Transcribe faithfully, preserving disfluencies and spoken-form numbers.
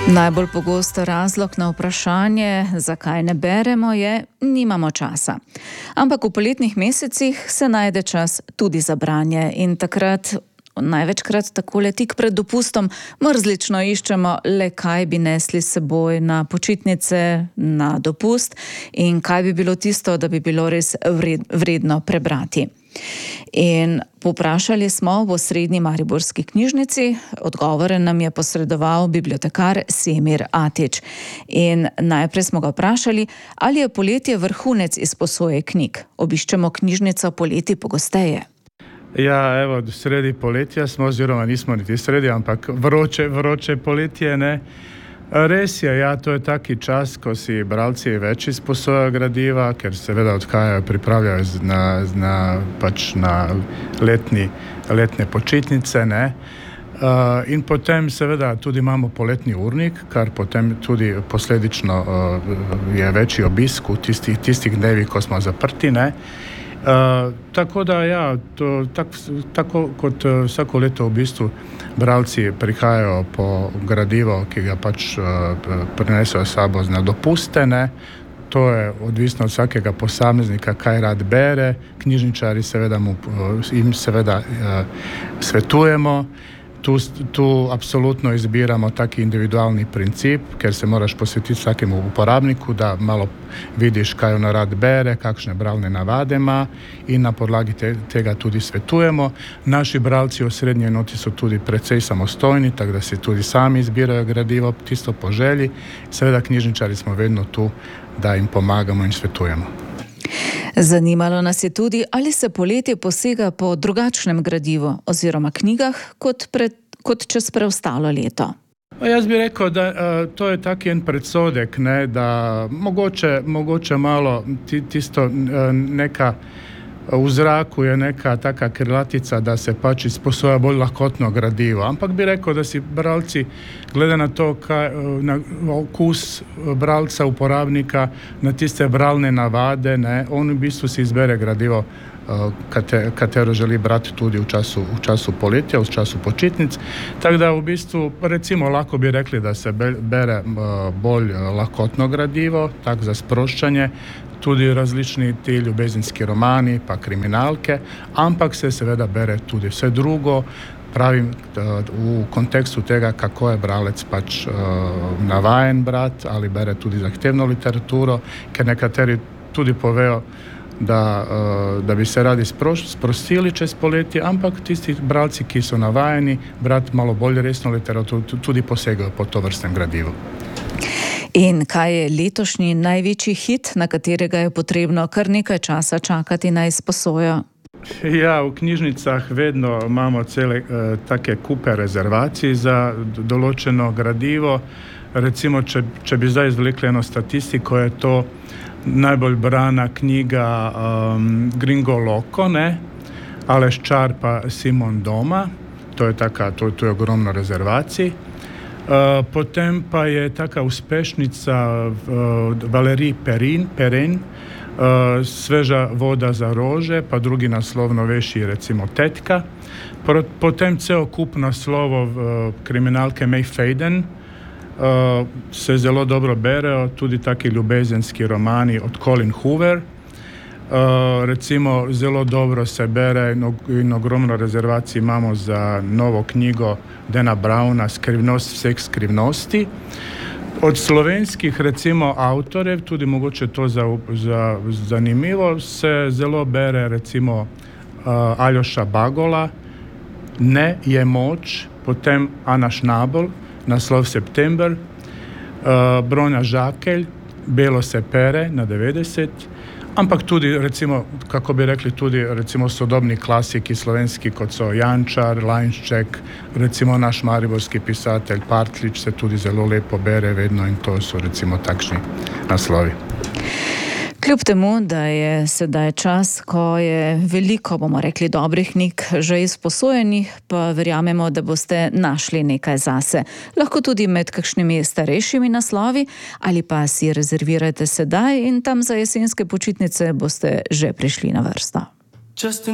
Najbolj pogost razlog na vprašanje, zakaj ne beremo, je: nimamo časa. Ampak v poletnih mesecih se najde čas tudi za branje in takrat, največkrat takole tik pred dopustom, mrzlično iščemo le, kaj bi nesli s seboj na počitnice, na dopust in kaj bi bilo tisto, da bi bilo res vred, vredno prebrati. In povprašali smo v Osrednji mariborski knjižnici, odgovore nam je posredoval bibliotekar Semir Atić. In najprej smo ga vprašali, ali je poletje vrhunec izposoje knjig. Obiščemo knjižnico poleti pogosteje. Ja, evo, sredi poletja smo, oziroma nismo niti sredi, ampak vroče, vroče poletje, ne. Res je, ja, to je taki čas, ko si bralci več izposojajo gradiva, ker seveda odhajajo, pripravljajo na, na, pač na letni, letne počitnice, ne. Uh, in potem seveda tudi imamo poletni urnik, kar potem tudi posledično uh, je večji obisk v tistih, tistih dnevih, ko smo zaprti, ne. Uh, tako da ja, to, tak, tako kot uh, vsako leto v bistvu bralci prihajajo po gradivo, ki ga pač uh, prinesejo sabo na dopuste, ne. To je odvisno od vsakega posameznika, kaj rad bere. Knjižničari seveda mu, uh, jim seveda uh, svetujemo. Tu, tu apsolutno izbiramo taki individualni princip, ker se moraš posvetiti vsakemu uporabniku, da malo vidiš, kaj on rad bere, kakšne bralne navade ima, in na podlagi te, tega tudi svetujemo. Naši bralci v srednji enoti so tudi precej samostojni, tako da si tudi sami izbirajo gradivo, tisto po želji. Seveda knjižničari smo vedno tu, da jim pomagamo in svetujemo. Zanimalo nas je tudi, ali se poletje posega po drugačnem gradivu oziroma knjigah kot, pred, kot čez preostalo leto. Jaz bi rekel, da uh, to je tak en predsodek, ne, da mogoče, mogoče malo ti, tisto uh, neka v zraku je neka taka krilatica, da se pač izposoja bolj lahkotno gradivo. Ampak bi rekel, da si bralci, glede na to, kaj, na okus bralca, uporabnika, na tiste bralne navade, ne, on v bistvu si izbere gradivo, kate, katero želi brati tudi v času, v času poletja, v času počitnic. Tako da v bistvu, recimo, lahko bi rekli, da se bere bolj lahkotno gradivo, tak za sproščanje, tudi različni ti ljubezenski romani, pa kriminalke, ampak se seveda bere tudi vse drugo, pravim v kontekstu tega, kako je bralec pač uh, navajen brati, ali bere tudi zahtevno literaturo, ker nekateri tudi povejo, da, uh, da bi se radi sproš, sprostili čez poletje, ampak tisti bralci, ki so navajeni brati malo bolj resno literaturo, tudi posegajo po to vrstnem gradivu. In kaj je letošnji največji hit, na katerega je potrebno kar nekaj časa čakati na izposojo? Ja, v knjižnicah vedno imamo cele uh, take kupe rezervacij za določeno gradivo. Recimo, če, če bi zdaj izvlekli eno statistiko, je to najbolj brana knjiga um, Gringo Loco, ne? Aleš Čar pa Simon Doma. To je taka, to, to je ogromno rezervacij. Uh, potem pa je taka uspešnica uh, Valerij Perrin, Perrin, uh, Sveža voda za rože, pa drugi naslov novejši, recimo Tetka. Pro, potem cel kup naslovov uh, kriminalke May Faden uh, se zelo dobro berejo, tudi taki ljubezenski romani od Colleen Hoover. Uh, recimo zelo dobro se bere in, in ogromno rezervacij imamo za novo knjigo Dana Browna Skrivnost vseh skrivnosti. Od slovenskih recimo avtorjev, tudi mogoče to za, za zanimivo, se zelo bere recimo uh, Aljoša Bagola, Ne je moč, potem Ana Šnabel, naslov September, uh, Bronja Žakelj, Belo se pere na devetdeset, ampak tudi, recimo, kako bi rekli, tudi recimo sodobni klasiki slovenski, kot so Jančar, Lainšček, recimo naš mariborski pisatelj Partlič se tudi zelo lepo bere vedno in to so recimo takšni naslovi. Kljub temu, da je sedaj čas, ko je veliko, bomo rekli, dobrih knjig že izposojenih, pa verjamemo, da boste našli nekaj zase. Lahko tudi med kakšnimi starejšimi naslovi ali pa si rezervirajte sedaj in tam za jesenske počitnice boste že prišli na vrsto.